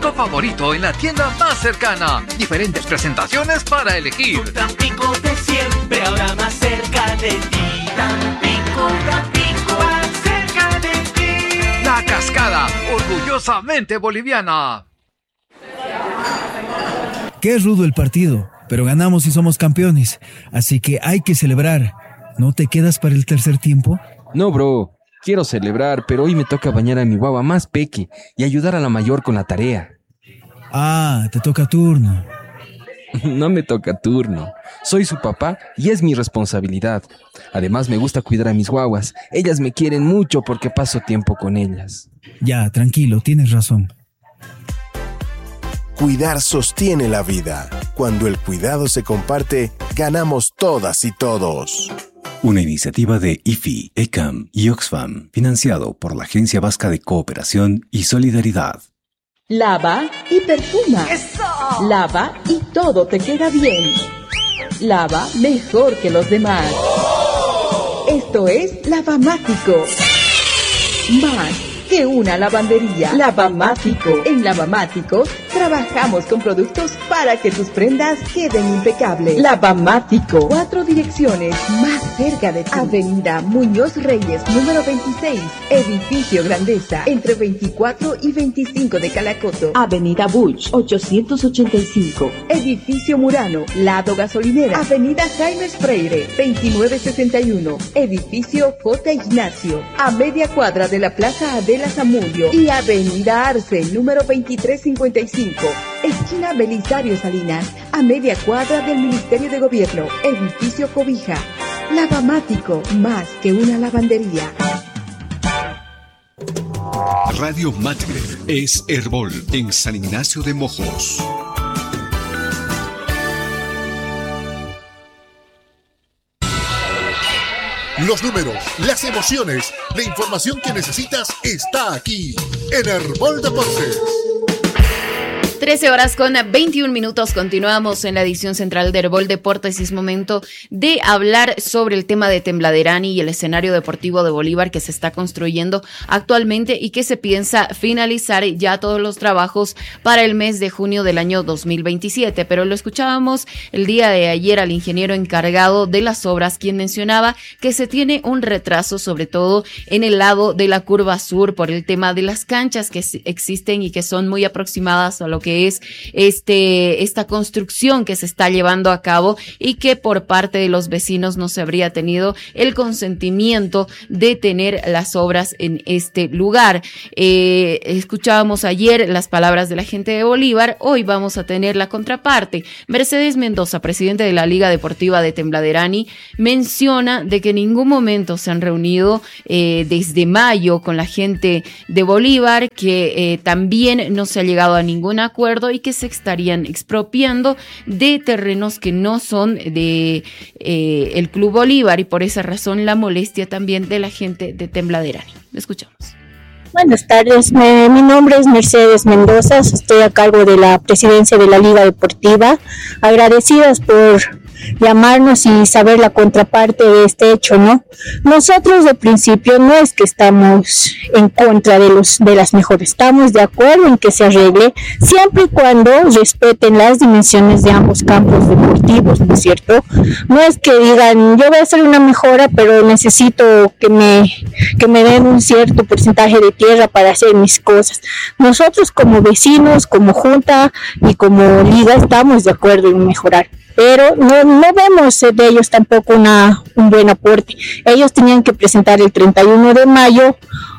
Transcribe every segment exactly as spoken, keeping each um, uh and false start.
kiosco favorito en la tienda más cercana. Diferentes presentaciones para elegir. Tampico de siempre, ahora más cerca de ti. Tampico, Tampico, más cerca de ti. La Cascada, orgullosamente boliviana. Qué rudo el partido, pero ganamos y somos campeones. Así que hay que celebrar. ¿No te quedas para el tercer tiempo? No, bro. Quiero celebrar, pero hoy me toca bañar a mi guagua más peque y ayudar a la mayor con la tarea. Ah, te toca turno. No me toca turno. Soy su papá y es mi responsabilidad. Además, me gusta cuidar a mis guaguas. Ellas me quieren mucho porque paso tiempo con ellas. Ya, tranquilo, tienes razón. Cuidar sostiene la vida. Cuando el cuidado se comparte, ganamos todas y todos. Una iniciativa de I F I, E C A M y Oxfam, financiado por la Agencia Vasca de Cooperación y Solidaridad. Lava y perfuma. ¡Eso! Lava y todo te queda bien. Lava mejor que los demás. ¡Oh! Esto es Lavamático. Más que una lavandería. Lavamático. En Lavamático trabajamos con productos para que tus prendas queden impecables. Lavamático. Cuatro direcciones más cerca de ti. Avenida Muñoz Reyes, número veintiséis. Edificio Grandeza, entre veinticuatro y veinticinco de Calacoto. Avenida Buch, ochocientos ochenta y cinco. Edificio Murano, lado gasolinera. Avenida Jaime Freire, veintinueve sesenta y uno. Edificio J. Ignacio, a media cuadra de la Plaza Adela Zamudio. Y Avenida Arce, número veintitrés cincuenta y cinco. Esquina Belisario Salinas, a media cuadra del Ministerio de Gobierno. Edificio Cobija. Lavamático, más que una lavandería. Radio Matre es Herbol en San Ignacio de Mojos. Los números, las emociones, la información que necesitas está aquí en Herbol Deportes. trece horas con veintiún minutos, continuamos en la edición central de Herbol Deportes y es momento de hablar sobre el tema de Tembladerani y el escenario deportivo de Bolívar que se está construyendo actualmente y que se piensa finalizar ya todos los trabajos para el mes de junio del año dos mil veintisiete, pero lo escuchábamos el día de ayer al ingeniero encargado de las obras, quien mencionaba que se tiene un retraso sobre todo en el lado de la curva sur por el tema de las canchas que existen y que son muy aproximadas a lo que es este esta construcción que se está llevando a cabo y que por parte de los vecinos no se habría tenido el consentimiento de tener las obras en este lugar. Eh, escuchábamos ayer las palabras de la gente de Bolívar, hoy vamos a tener la contraparte. Mercedes Mendoza, presidente de la Liga Deportiva de Tembladerani, menciona de que en ningún momento se han reunido eh, desde mayo con la gente de Bolívar, que eh, también no se ha llegado a ningún acuerdo y que se estarían expropiando de terrenos que no son de eh, el Club Bolívar y por esa razón la molestia también de la gente de Tembladerani. Lo escuchamos. Buenas tardes, me, mi nombre es Mercedes Mendoza, estoy a cargo de la presidencia de la Liga Deportiva. Agradecidas por llamarnos y saber la contraparte de este hecho, ¿no? Nosotros de principio no es que estamos en contra de los de las mejoras, estamos de acuerdo en que se arregle siempre y cuando respeten las dimensiones de ambos campos deportivos, ¿no es cierto? No es que digan, yo voy a hacer una mejora, pero necesito que me que me den un cierto porcentaje de tierra para hacer mis cosas. Nosotros como vecinos, como junta y como liga estamos de acuerdo en mejorar, pero no, no vemos de ellos tampoco una, un buen aporte. Ellos tenían que presentar el treinta y uno de mayo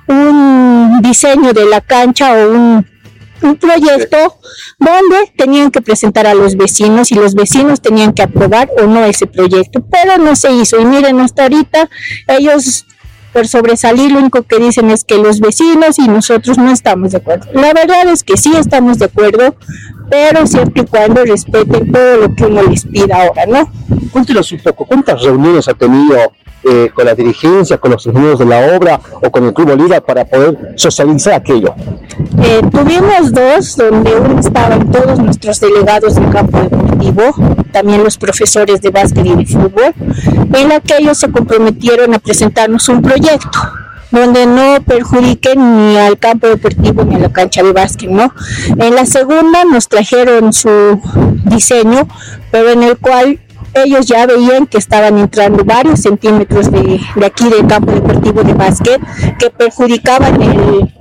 un diseño de la cancha o un, un proyecto donde tenían que presentar a los vecinos y los vecinos tenían que aprobar o no ese proyecto, pero no se hizo. Y miren, hasta ahorita ellos, por sobresalir, lo único que dicen es que los vecinos y nosotros no estamos de acuerdo. La verdad es que sí estamos de acuerdo, pero siempre y cuando respeten todo lo que uno les pida ahora, ¿no? Cuéntenos un poco, ¿cuántas reuniones ha tenido eh, con la dirigencia, con los ingenieros de la obra o con el Club Bolívar para poder socializar aquello? Eh, tuvimos dos, donde uno estaban todos nuestros delegados del campo deportivo, también los profesores de básquet y de fútbol, en la que ellos se comprometieron a presentarnos un proyecto. donde no perjudiquen ni al campo deportivo ni a la cancha de básquet, ¿no? En la segunda nos trajeron su diseño, pero en el cual ellos ya veían que estaban entrando varios centímetros de, de aquí del campo deportivo de básquet que perjudicaban el,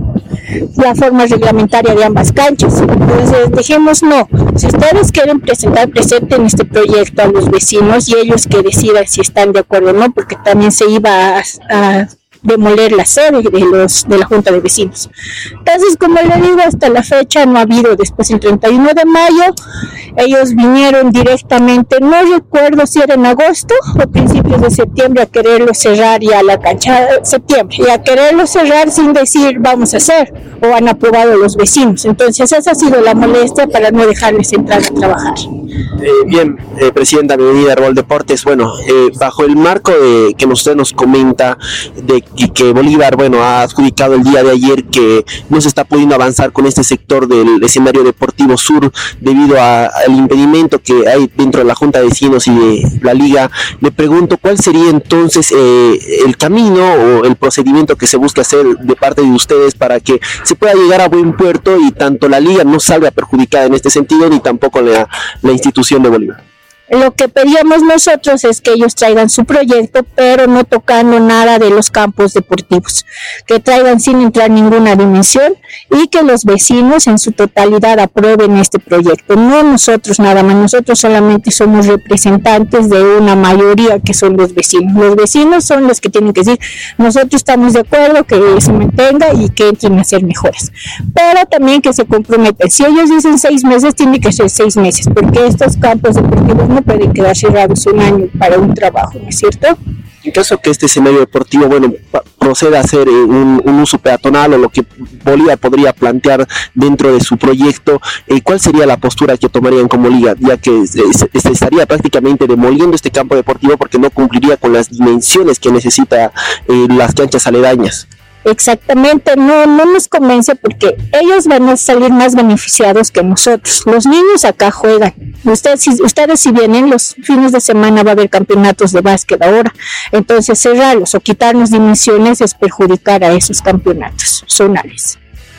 la forma reglamentaria de ambas canchas. Entonces dijimos no, si ustedes quieren presentar, presenten este proyecto a los vecinos y ellos que decidan si están de acuerdo o no, porque también se iba a, a demoler la sede de los de la Junta de Vecinos. Entonces, como le digo, hasta la fecha no ha habido. Después, el treinta y uno de mayo, ellos vinieron directamente, no recuerdo si era en agosto o principios de septiembre, a quererlo cerrar ya la cancha, septiembre, y a quererlo cerrar sin decir vamos a hacer, o han aprobado los vecinos. Entonces, esa ha sido la molestia para no dejarles entrar a trabajar. Eh, bien, eh, Presidenta, bienvenida a Herbol Deportes. Bueno, eh, bajo el marco de que usted nos comenta de y que Bolívar, bueno, ha adjudicado el día de ayer que no se está pudiendo avanzar con este sector del escenario deportivo sur debido a, al impedimento que hay dentro de la Junta de Vecinos y de la Liga. Le pregunto, ¿cuál sería entonces eh, el camino o el procedimiento que se busca hacer de parte de ustedes para que se pueda llegar a buen puerto y tanto la Liga no salga perjudicada en este sentido, ni tampoco la, la institución de Bolívar? Lo que pedíamos nosotros es que ellos traigan su proyecto, pero no tocando nada de los campos deportivos, que traigan sin entrar ninguna dimensión y que los vecinos en su totalidad aprueben este proyecto, no nosotros nada más. Nosotros solamente somos representantes de una mayoría que son los vecinos. Los vecinos son los que tienen que decir, nosotros estamos de acuerdo que se mantenga y que entren a hacer mejoras, pero también que se comprometen. Si ellos dicen seis meses, tiene que ser seis meses, porque estos campos deportivos no pueden quedar cerrados un año para un trabajo, ¿no es cierto? En caso que este escenario deportivo, bueno, proceda a hacer un, un uso peatonal o lo que Bolívar podría plantear dentro de su proyecto, eh, ¿cuál sería la postura que tomarían como Liga? Ya que se, se estaría prácticamente demoliendo este campo deportivo porque no cumpliría con las dimensiones que necesita eh, las canchas aledañas. Exactamente, no, no nos convence porque ellos van a salir más beneficiados que nosotros. Los niños acá juegan. Ustedes si, ustedes si vienen los fines de semana va a haber campeonatos de básquet ahora. Entonces cerrarlos o quitarnos dimensiones es perjudicar a esos campeonatos zonales.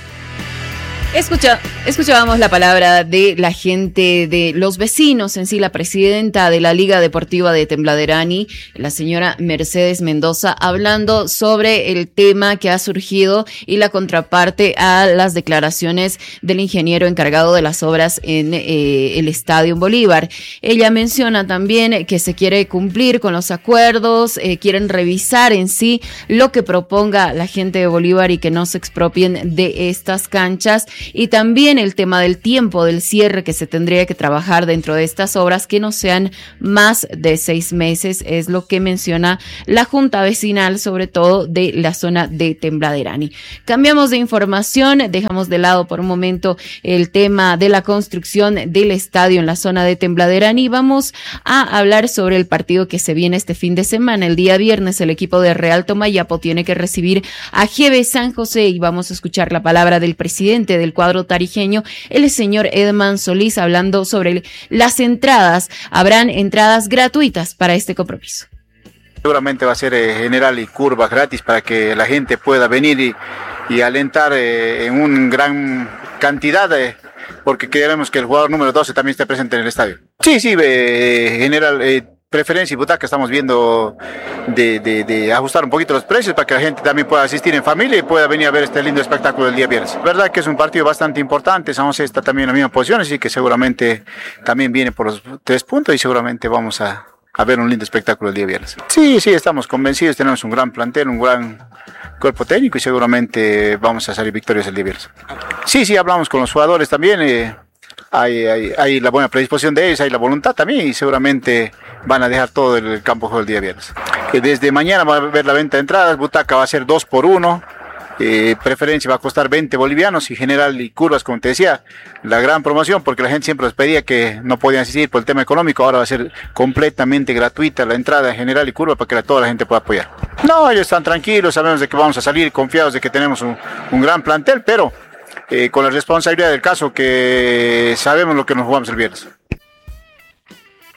Escucha, escuchábamos la palabra de la gente, de los vecinos en sí, la presidenta de la Liga Deportiva de Tembladerani, la señora Mercedes Mendoza, hablando sobre el tema que ha surgido y la contraparte a las declaraciones del ingeniero encargado de las obras en eh, el Estadio Bolívar. Ella menciona también que se quiere cumplir con los acuerdos, eh, quieren revisar en sí lo que proponga la gente de Bolívar y que no se expropien de estas canchas. Y también el tema del tiempo del cierre que se tendría que trabajar dentro de estas obras, que no sean más de seis meses, es lo que menciona la Junta Vecinal, sobre todo de la zona de Tembladerani. Cambiamos de información, dejamos de lado por un momento el tema de la construcción del estadio en la zona de Tembladerani y vamos a hablar sobre el partido que se viene este fin de semana. El día viernes el equipo de Real Tomayapo tiene que recibir a G B San José y vamos a escuchar la palabra del presidente del cuadro tarijeño, el señor Edman Solís, hablando sobre las entradas. Habrán entradas gratuitas para este compromiso. Seguramente va a ser eh, general y curvas gratis para que la gente pueda venir y, y alentar eh, en una gran cantidad, eh, porque queremos que el jugador número doce también esté presente en el estadio. Sí, sí, eh, general... Eh, preferencia y butaca estamos viendo de, de, de ajustar un poquito los precios para que la gente también pueda asistir en familia y pueda venir a ver este lindo espectáculo del día viernes. Verdad que es un partido bastante importante, San José está también en la misma posición, así que seguramente también viene por los tres puntos y seguramente vamos a, a ver un lindo espectáculo el día viernes. Sí, sí, estamos convencidos, tenemos un gran plantel, un gran cuerpo técnico y seguramente vamos a salir victoriosos el día viernes. Sí, sí, hablamos con los jugadores también, eh, hay, hay, hay la buena predisposición de ellos, hay la voluntad también y seguramente van a dejar todo el campo de juego el día viernes. Desde mañana va a haber la venta de entradas, butaca va a ser dos por uno, eh, preferencia va a costar veinte bolivianos y general y curvas, como te decía, la gran promoción, porque la gente siempre les pedía que no podían asistir por el tema económico, ahora va a ser completamente gratuita la entrada general y curva para que toda la gente pueda apoyar. No, ellos están tranquilos, sabemos de que vamos a salir confiados de que tenemos un, un gran plantel, pero eh, con la responsabilidad del caso que sabemos lo que nos jugamos el viernes.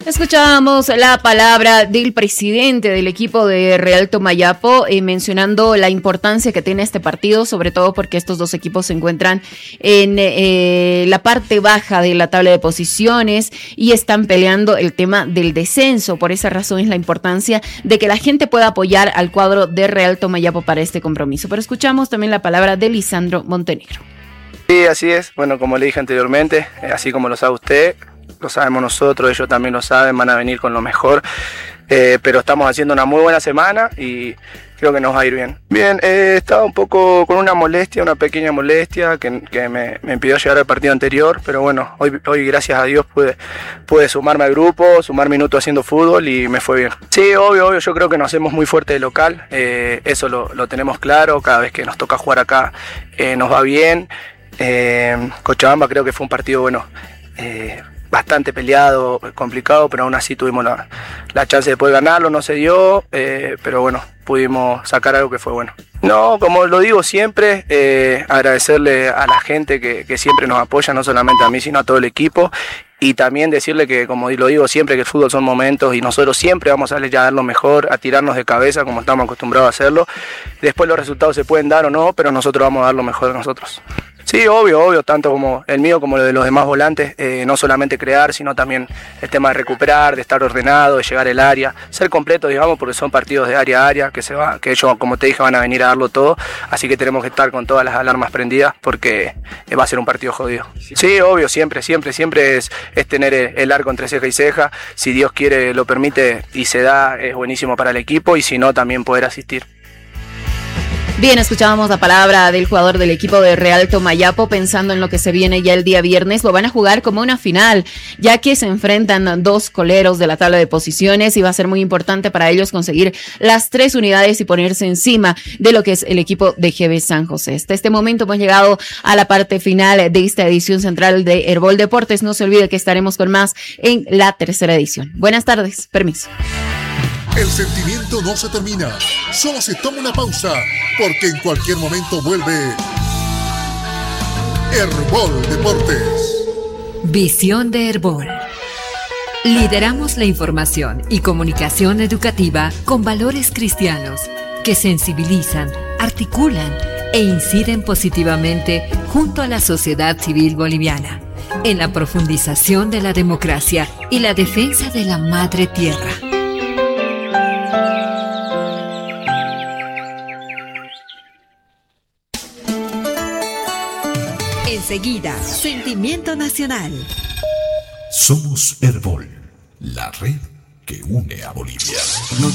Escuchábamos la palabra del presidente del equipo de Real Tomayapo eh, mencionando la importancia que tiene este partido, sobre todo porque estos dos equipos se encuentran en eh, la parte baja de la tabla de posiciones y están peleando el tema del descenso. Por esa razón es la importancia de que la gente pueda apoyar al cuadro de Real Tomayapo para este compromiso. Pero escuchamos también la palabra de Lisandro Montenegro. Sí, así es. Bueno, como le dije anteriormente, así como lo sabe usted, lo sabemos nosotros, ellos también lo saben, van a venir con lo mejor, eh, pero estamos haciendo una muy buena semana y creo que nos va a ir bien. Bien, he eh, estado un poco con una molestia, una pequeña molestia que, que me, me impidió llegar al partido anterior, pero bueno, hoy, hoy gracias a Dios pude, pude sumarme al grupo, sumar minutos haciendo fútbol y me fue bien. Sí, obvio, obvio, yo creo que nos hacemos muy fuerte de local, eh, eso lo, lo tenemos claro, cada vez que nos toca jugar acá eh, nos va bien. Eh, Cochabamba creo que fue un partido, bueno, eh, bastante peleado, complicado, pero aún así tuvimos la, la chance de poder ganarlo, no se dio, eh, pero bueno, pudimos sacar algo que fue bueno. No, como lo digo siempre, eh, agradecerle a la gente que, que siempre nos apoya, no solamente a mí, sino a todo el equipo, y también decirle que, como lo digo siempre, que el fútbol son momentos y nosotros siempre vamos a salir a dar lo mejor, a tirarnos de cabeza como estamos acostumbrados a hacerlo. Después los resultados se pueden dar o no, pero nosotros vamos a dar lo mejor de nosotros. Sí, obvio, obvio, tanto como el mío como el de los demás volantes, eh, no solamente crear, sino también el tema de recuperar, de estar ordenado, de llegar al área, ser completo, digamos, porque son partidos de área a área, que se va, que ellos, como te dije, van a venir a darlo todo, así que tenemos que estar con todas las alarmas prendidas porque va a ser un partido jodido. Sí, obvio, siempre, siempre, siempre es, es tener el, el arco entre ceja y ceja, si Dios quiere, lo permite y se da, es buenísimo para el equipo y si no, también poder asistir. Bien, escuchábamos la palabra del jugador del equipo de Real Tomayapo pensando en lo que se viene ya el día viernes. Lo van a jugar como una final, ya que se enfrentan dos coleros de la tabla de posiciones y va a ser muy importante para ellos conseguir las tres unidades y ponerse encima de lo que es el equipo de G B San José. Hasta este momento hemos llegado a la parte final de esta edición central de Herbol Deportes. No se olvide que estaremos con más en la tercera edición. Buenas tardes, permiso. El sentimiento no se termina, solo se toma una pausa, porque en cualquier momento vuelve Herbol Deportes. Visión de Herbol. Lideramos la información y comunicación educativa con valores cristianos que sensibilizan, articulan e inciden positivamente junto a la sociedad civil boliviana en la profundización de la democracia y la defensa de la madre tierra. Enseguida, Sentimiento Nacional. Somos Herbol, la red que une a Bolivia.